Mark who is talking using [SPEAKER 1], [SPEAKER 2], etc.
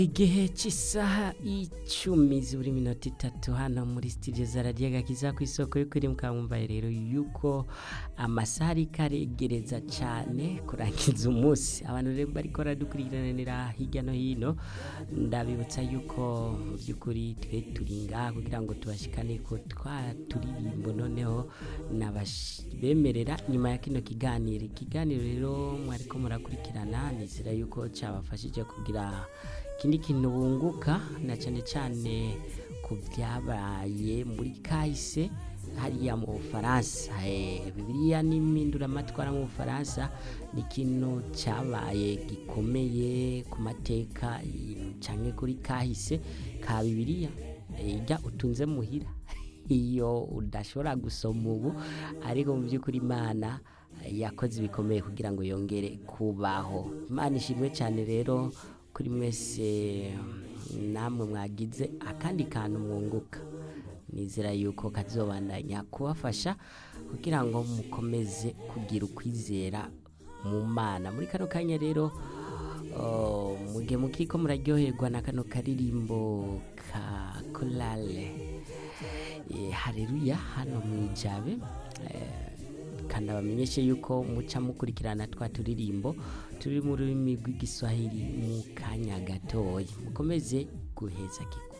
[SPEAKER 1] Igihe cy'isaha 10 ziburi minota 3 hano muri studio za Radio Gakiza ku isoko y'ukuri mukamumbaye rero yuko amasaha ariko aregereza cyane kurangiza umunsi. Abantu rero bariko radukurikiranira hirya no hino, ndabibutsa yuko mu by'ukuri twe turinga kugira ngo tubashikane ko turirimbo noneho bemerera nyuma ya kino kiganiro rero mwariko murakurikirana, nizera yuko cyabafashije kugira ikindi kintu bunguka na cyane cyane ku byabaye muri kahise hariya mu Bufaransa. Bibiliya n'impindura amatwara mu Bufaransa ni ikintu cyabaye gikomeye ku mateka cyane kuri kahise ka Bibiliya ijya utunze muhira iyo udashobora gusoma ubu, ariko mu by'ukuri Imana yakoze ibikomeye kugira ngo yongere kubaho. Imana ishimwe cyane rero kuri mwese namwe mwagize akandi kantu mwunguka, nizera yuko kazobandanya kubafasha kugira ngo mukomeze kugira ukwizera mu Mana. Muri kano kanya rero mugihe mukiriko muraryoherwa na kano karirimbo ka Korale Haleluya hano mwijabe, kandi abamenyeshe yuko muca mukurikirana twa turirimbo turi mu rurimi rw'igiswahili mu kanya gatoya. Mukomeze guheza